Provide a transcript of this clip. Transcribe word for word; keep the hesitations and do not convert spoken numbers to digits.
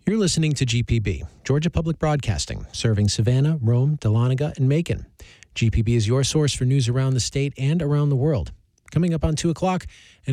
You're listening to G P B, Georgia Public Broadcasting, serving Savannah, Rome, Dahlonega, and Macon. G P B is your source for news around the state and around the world. Coming up on two o'clock,